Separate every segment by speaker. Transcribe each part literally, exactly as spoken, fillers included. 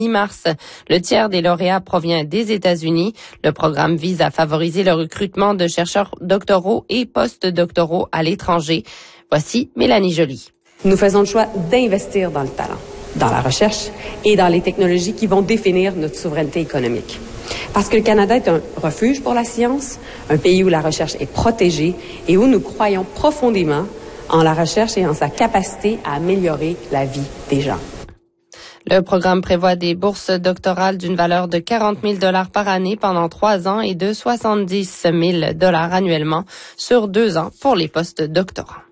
Speaker 1: mi-mars. Le tiers des lauréats provient des États-Unis. Le programme vise à favoriser le recrutement de chercheurs doctoraux et post-doctoraux à l'étranger. Voici Mélanie Joly.
Speaker 2: Nous faisons le choix d'investir dans le talent, dans la recherche et dans les technologies qui vont définir notre souveraineté économique. Parce que le Canada est un refuge pour la science, un pays où la recherche est protégée et où nous croyons profondément en la recherche et en sa capacité à améliorer la vie des gens.
Speaker 1: Le programme prévoit des bourses doctorales d'une valeur de quarante mille dollars par année pendant trois ans et de soixante-dix mille dollars annuellement sur deux ans pour les postes doctorants.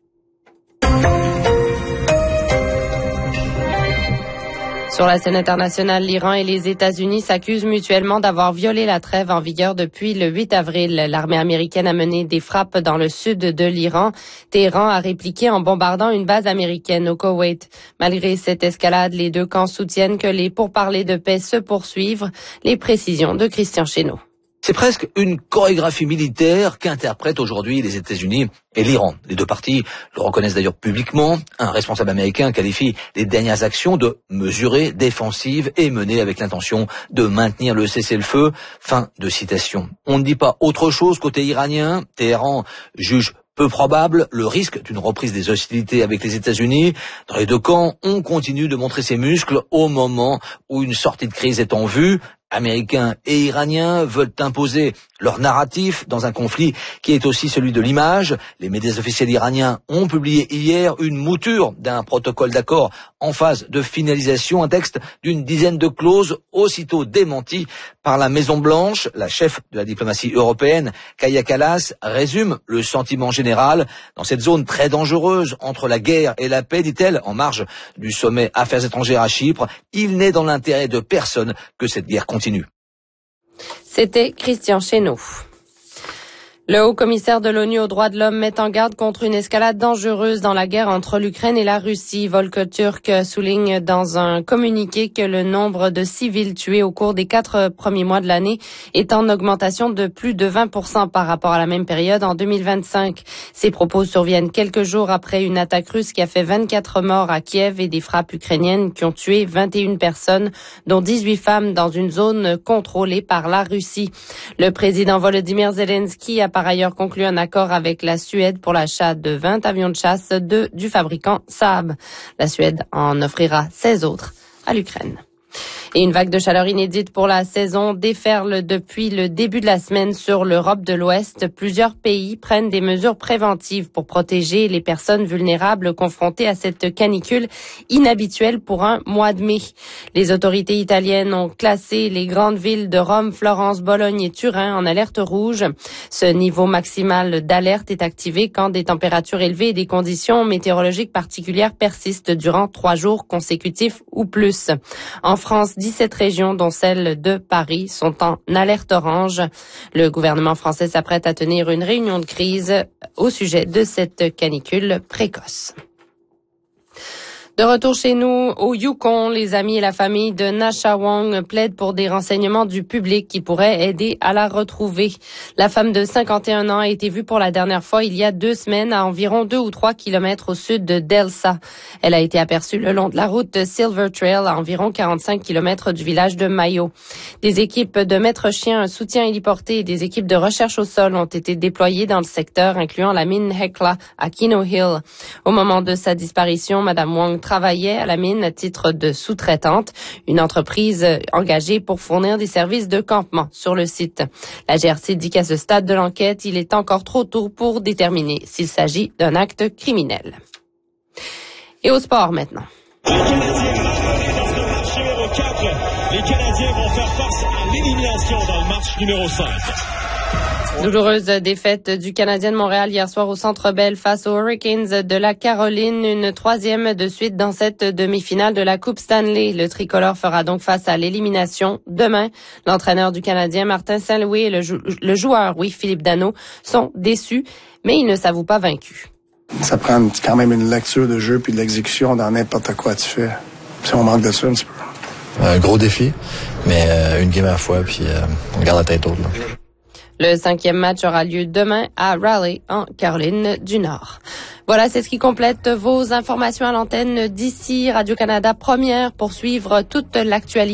Speaker 1: Sur la scène internationale, l'Iran et les États-Unis s'accusent mutuellement d'avoir violé la trêve en vigueur depuis le huit avril. L'armée américaine a mené des frappes dans le sud de l'Iran. Téhéran a répliqué en bombardant une base américaine au Koweït. Malgré cette escalade, les deux camps soutiennent que les pourparlers de paix se poursuivent. Les précisions de Christian Chénaud.
Speaker 3: C'est presque une chorégraphie militaire qu'interprètent aujourd'hui les États-Unis et l'Iran. Les deux parties le reconnaissent d'ailleurs publiquement. Un responsable américain qualifie les dernières actions de mesurées, défensives et menées avec l'intention de maintenir le cessez-le-feu. Fin de citation. On ne dit pas autre chose côté iranien. Téhéran juge peu probable le risque d'une reprise des hostilités avec les États-Unis. Dans les deux camps, on continue de montrer ses muscles au moment où une sortie de crise est en vue. Américains et Iraniens veulent imposer leur narratif dans un conflit qui est aussi celui de l'image. Les médias officiels iraniens ont publié hier une mouture d'un protocole d'accord en phase de finalisation, un texte d'une dizaine de clauses aussitôt démenti par la Maison-Blanche. La chef de la diplomatie européenne, Kaja Kallas, résume le sentiment général dans cette zone très dangereuse entre la guerre et la paix, dit-elle, en marge du sommet Affaires étrangères à Chypre. Il n'est dans l'intérêt de personne que cette guerre continue.
Speaker 1: C'était Christian Chénaud. Le haut-commissaire de l'ONU aux droits de l'homme met en garde contre une escalade dangereuse dans la guerre entre l'Ukraine et la Russie. Volker Turk souligne dans un communiqué que le nombre de civils tués au cours des quatre premiers mois de l'année est en augmentation de plus de vingt pour cent par rapport à la même période en deux mille vingt-cinq. Ces propos surviennent quelques jours après une attaque russe qui a fait vingt-quatre morts à Kiev et des frappes ukrainiennes qui ont tué vingt et une personnes, dont dix-huit femmes dans une zone contrôlée par la Russie. Le président Volodymyr Zelensky a par ailleurs conclu un accord avec la Suède pour l'achat de vingt avions de chasse de, du fabricant Saab. La Suède en offrira seize autres à l'Ukraine. Et une vague de chaleur inédite pour la saison déferle depuis le début de la semaine sur l'Europe de l'Ouest. Plusieurs pays prennent des mesures préventives pour protéger les personnes vulnérables confrontées à cette canicule inhabituelle pour un mois de mai. Les autorités italiennes ont classé les grandes villes de Rome, Florence, Bologne et Turin en alerte rouge. Ce niveau maximal d'alerte est activé quand des températures élevées et des conditions météorologiques particulières persistent durant trois jours consécutifs ou plus. En France, dix-sept régions, dont celle de Paris, sont en alerte orange. Le gouvernement français s'apprête à tenir une réunion de crise au sujet de cette canicule précoce. De retour chez nous, au Yukon, les amis et la famille de Nasha Wong plaident pour des renseignements du public qui pourraient aider à la retrouver. La femme de cinquante et un ans a été vue pour la dernière fois il y a deux semaines à environ deux ou trois kilomètres au sud de Delsa. Elle a été aperçue le long de la route Silver Trail à environ quarante-cinq kilomètres du village de Mayo. Des équipes de maîtres chiens, un soutien héliporté et des équipes de recherche au sol ont été déployées dans le secteur, incluant la mine Hecla à Kino Hill. Au moment de sa disparition, Madame Wong travaillait à la mine à titre de sous-traitante, une entreprise engagée pour fournir des services de campement sur le site. La G R C dit qu'à ce stade de l'enquête, il est encore trop tôt pour déterminer s'il s'agit d'un acte criminel. Et au sport maintenant.
Speaker 4: Les Canadiens, dans ce match numéro quatre, les Canadiens vont faire face à l'élimination dans le match numéro cinq.
Speaker 1: Douloureuse défaite du Canadien de Montréal hier soir au Centre Bell face aux Hurricanes de la Caroline, une troisième de suite dans cette demi-finale de la Coupe Stanley. Le tricolore fera donc face à l'élimination demain. L'entraîneur du Canadien, Martin Saint-Louis, et le, jou- le joueur, oui, Philippe Danault, sont déçus, mais ils ne s'avouent pas vaincus.
Speaker 5: Ça prend quand même une lecture de jeu puis de l'exécution dans n'importe quoi tu fais. Si on manque de ça un petit peu.
Speaker 6: Un gros défi, mais euh, une game à la fois, puis euh, on garde la tête haute, là.
Speaker 1: Le cinquième match aura lieu demain à Raleigh, en Caroline du Nord. Voilà, c'est ce qui complète vos informations à l'antenne d'ici Radio-Canada Première pour suivre toute l'actualité.